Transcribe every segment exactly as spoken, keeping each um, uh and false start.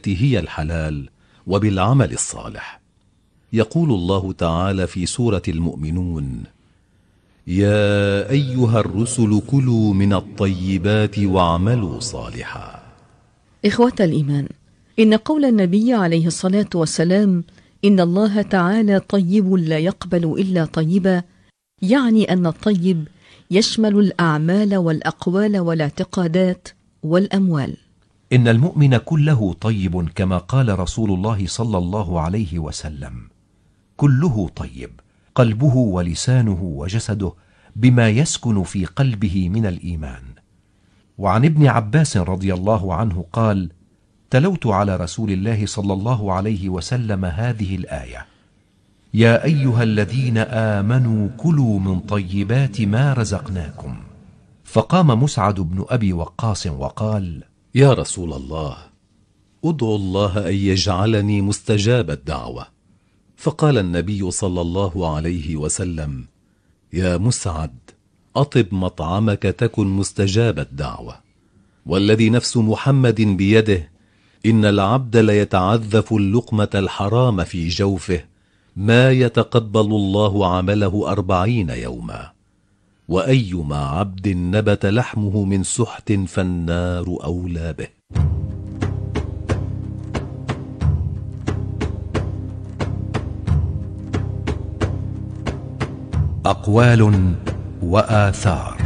بالتي هي الحلال وبالعمل الصالح. يقول الله تعالى في سورة المؤمنون: يا أيها الرسل كلوا من الطيبات واعملوا صالحا. إخوة الإيمان، إن قول النبي عليه الصلاة والسلام إن الله تعالى طيب لا يقبل إلا طيبا يعني أن الطيب يشمل الأعمال والأقوال والاعتقادات والأموال. إن المؤمن كله طيب كما قال رسول الله صلى الله عليه وسلم: كله طيب، قلبه ولسانه وجسده بما يسكن في قلبه من الإيمان. وعن ابن عباس رضي الله عنه قال: تلوت على رسول الله صلى الله عليه وسلم هذه الآية: يا أيها الذين آمنوا كلوا من طيبات ما رزقناكم. فقام مسعد بن أبي وقاص وقال: يا رسول الله، ادعو الله أن يجعلني مستجاب الدعوة. فقال النبي صلى الله عليه وسلم: يا مسعد، أطب مطعمك تكن مستجاب الدعوة. والذي نفس محمد بيده إن العبد ليتعذف اللقمة الحرام في جوفه ما يتقبل الله عمله أربعين يوما، وأيما عبد نبت لحمه من سحت فالنار أولى به. أقوال وآثار.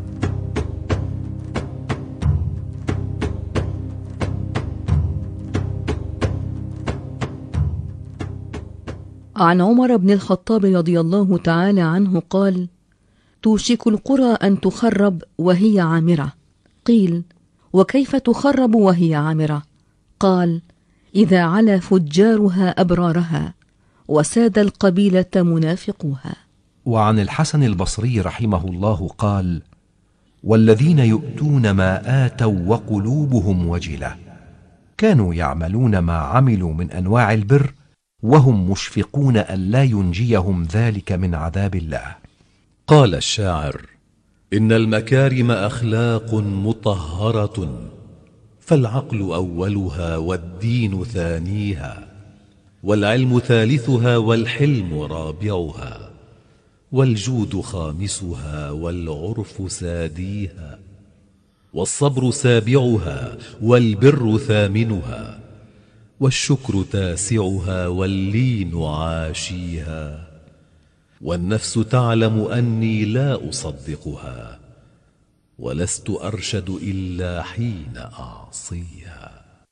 عن عمر بن الخطاب رضي الله تعالى عنه قال: توشك القرى أن تخرب وهي عامرة. قيل: وكيف تخرب وهي عامرة؟ قال: إذا علا فجارها أبرارها وساد القبيلة منافقوها. وعن الحسن البصري رحمه الله قال: والذين يؤتون ما آتوا وقلوبهم وجلة كانوا يعملون ما عملوا من أنواع البر وهم مشفقون أن لا ينجيهم ذلك من عذاب الله. قال الشاعر: إن المكارم أخلاق مطهرة، فالعقل أولها والدين ثانيها، والعلم ثالثها والحلم رابعها، والجود خامسها والعرف ساديها، والصبر سابعها والبر ثامنها، والشكر تاسعها واللين عاشيها، والنفس تعلم أني لا أصدقها، ولست أرشد إلا حين أعصيها.